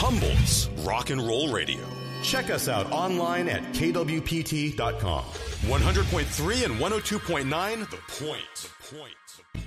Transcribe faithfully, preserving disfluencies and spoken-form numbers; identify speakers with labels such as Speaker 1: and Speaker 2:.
Speaker 1: Humboldt's Rock and Roll Radio. Check us out online at K W P T dot com. one hundred point three and one oh two point nine, The Point. The Point. The Point.